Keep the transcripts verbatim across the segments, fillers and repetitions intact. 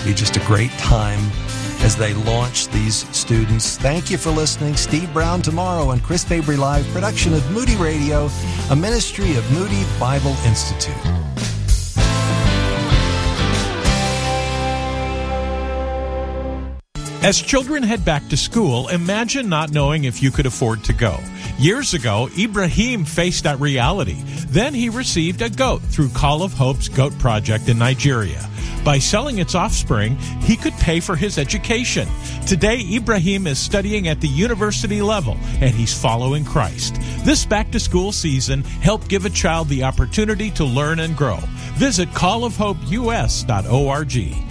be just a great time as they launch these students. Thank you for listening. Steve Brown tomorrow on Chris Fabry Live, production of Moody Radio, a ministry of Moody Bible Institute. As children head back to school, imagine not knowing if you could afford to go. Years ago, Ibrahim faced that reality. Then he received a goat through Call of Hope's Goat Project in Nigeria. By selling its offspring, he could pay for his education. Today, Ibrahim is studying at the university level, and he's following Christ. This back-to-school season, help give a child the opportunity to learn and grow. Visit call of hope u s dot org.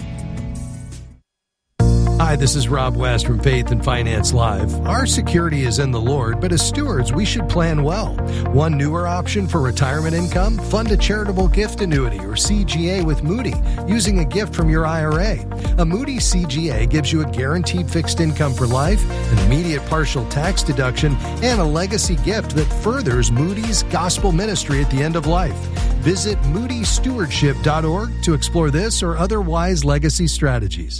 Hi, this is Rob West from Faith and Finance Live. Our security is in the Lord, but as stewards, we should plan well. One newer option for retirement income? Fund a charitable gift annuity or C G A with Moody using a gift from your I R A. A Moody C G A gives you a guaranteed fixed income for life, an immediate partial tax deduction, and a legacy gift that furthers Moody's gospel ministry at the end of life. Visit moody stewardship dot org to explore this or other wise legacy strategies.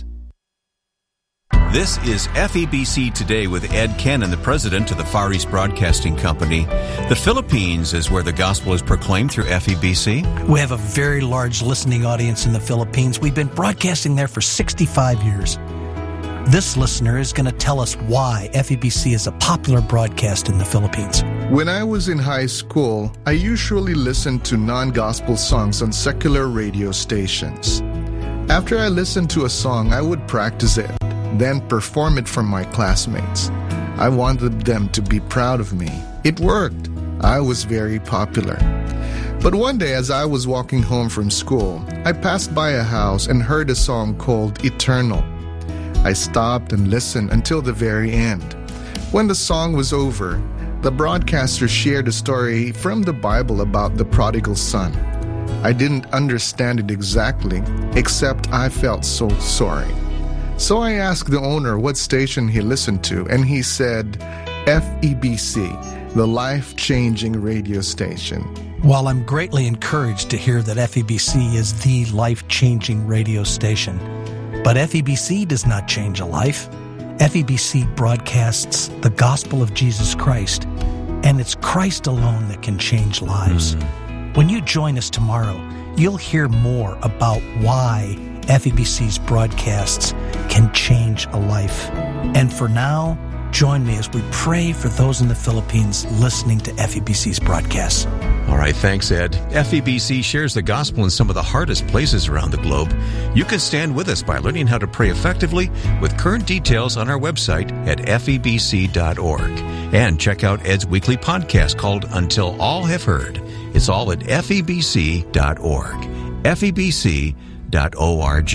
This is F E B C Today with Ed Cannon, the president of the Far East Broadcasting Company. The Philippines is where the gospel is proclaimed through F E B C. We have a very large listening audience in the Philippines. We've been broadcasting there for sixty-five years. This listener is going to tell us why F E B C is a popular broadcast in the Philippines. When I was in high school, I usually listened to non-gospel songs on secular radio stations. After I listened to a song, I would practice it, then perform it for my classmates. I wanted them to be proud of me. It worked. I was very popular. But one day, as I was walking home from school, I passed by a house and heard a song called Eternal. I stopped and listened until the very end. When the song was over, the broadcaster shared a story from the Bible about the prodigal son. I didn't understand it exactly, except I felt so sorry. So I asked the owner what station he listened to, and he said, F E B C, the life-changing radio station. While I'm greatly encouraged to hear that F E B C is the life-changing radio station, but F E B C does not change a life. F E B C broadcasts the gospel of Jesus Christ, and it's Christ alone that can change lives. Mm. When you join us tomorrow, you'll hear more about why F E B C's broadcasts can change a life. And for now, join me as we pray for those in the Philippines listening to F E B C's broadcasts. All right, thanks, Ed. F E B C shares the gospel in some of the hardest places around the globe. You can stand with us by learning how to pray effectively with current details on our website at F E B C dot org. And check out Ed's weekly podcast called Until All Have Heard. It's all at F E B C dot org. F E B C dot org.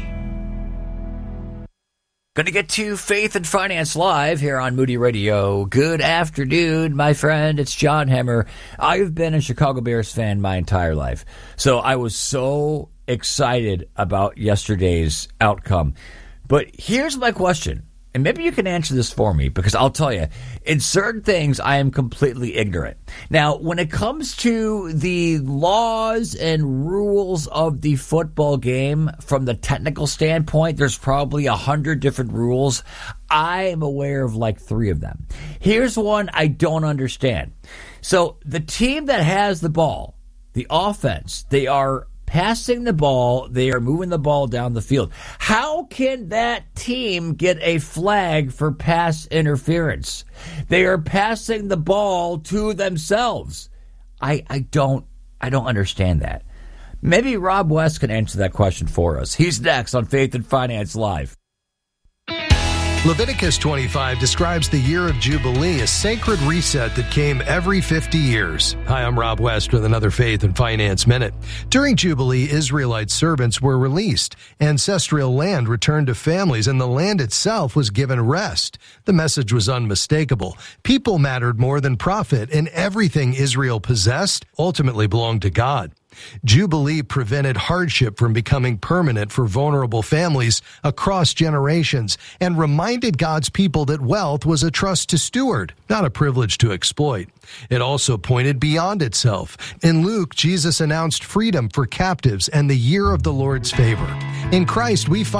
Going to get to Faith and Finance Live here on Moody Radio. Good afternoon, my friend. It's John Hemmer. I've been a Chicago Bears fan my entire life, so I was so excited about yesterday's outcome. But here's my question, and maybe you can answer this for me, because I'll tell you, in certain things, I am completely ignorant. Now, when it comes to the laws and rules of the football game, from the technical standpoint, there's probably a hundred different rules. I am aware of like three of them. Here's one I don't understand. So the team that has the ball, the offense, they are passing the ball, they are moving the ball down the field. How can that team get a flag for pass interference? They are passing the ball to themselves. I I don't I don't understand that. Maybe Rob West can answer that question for us. He's next on Faith and Finance Live. Leviticus twenty-five describes the year of Jubilee, a sacred reset that came every fifty years. Hi, I'm Rob West with another Faith and Finance Minute. During Jubilee, Israelite servants were released, ancestral land returned to families, and the land itself was given rest. The message was unmistakable. People mattered more than profit, and everything Israel possessed ultimately belonged to God. Jubilee prevented hardship from becoming permanent for vulnerable families across generations and reminded God's people that wealth was a trust to steward, not a privilege to exploit. It also pointed beyond itself. In Luke, Jesus announced freedom for captives and the year of the Lord's favor. In Christ, we find